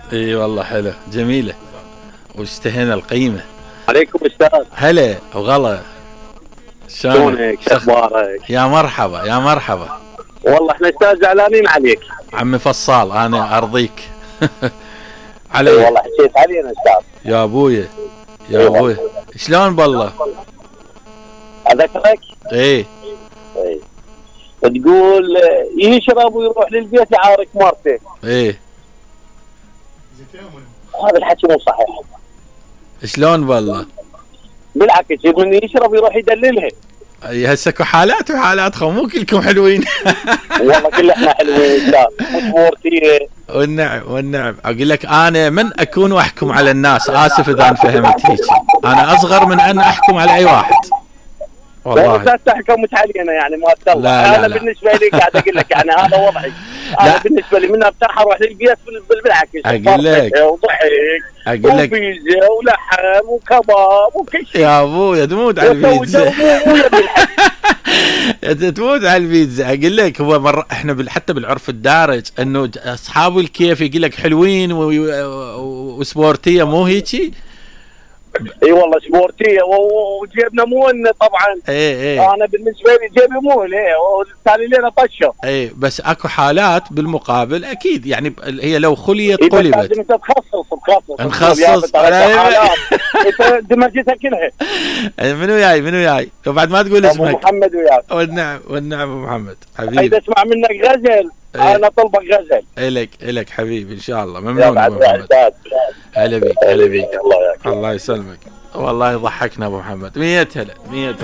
اي والله حلو جميلة واشتهينا القيمة. عليكم استاذ. هلا وغلا، شلونك؟ اخبارك؟ يا مرحبا يا مرحبا. والله احنا استاذ زعلانين عليك عمي فصال، انا ارضيك. علي والله حكيت علينا استاذ. يا ابويا يا ابويا شلون بالله؟ اذكرك؟ ايه تقول يشرب ويروح للبيت يعارك مرته. ايه هذا الحكي مو صحيح. شلون بالله؟ بالعكس من يشرب يروح يدللها. هسه اكو حالات وحالات، مو كلكم حلوين. والله كل احنا حلوين استاذ وسبورتيه. والنعم اقول لك انا من اكون واحكم على الناس، اسف اذا فهمت هيك، انا اصغر من ان احكم على اي واحد. والله لا تحكمت علينا يعني ما تطلع. لا انا بالنسبه لي قاعد اقول لك يعني هذا وضعي. انا بالنسبه لي من ارتاح اروح للبيت بالعكس. اقول لك وضحك اقول لك وبيتزا ولحم وكباب وكل شيء. يا ابويا تموت على البيتزا. تموت على البيتزا. اقول لك هو احنا حتى بالعرف الدارج انه اصحاب الكيف يقول لك حلوين وسبورتيه، مو هيجي؟ اي والله سبورتيه وجيبنا مون طبعا. ايه انا بالنسبه لي جيبي مون والثاني لنا طشه. اي بس اكو حالات بالمقابل اكيد يعني هي لو خليت قلبت. لازم انت تخصص نخصص. انت دمجتها كلها. منو جاي وبعد ما تقول اسمك؟ ابو محمد وياك. والنعم ابو محمد حبيبي. اذا اسمع منك غزل انا طلبك غزل. الك حبيبي ان شاء الله. ممنون ابو محمد. هلا بيك. الله الله يسلمك. والله ضحكنا ابو محمد. 100 هلا 100 هلا.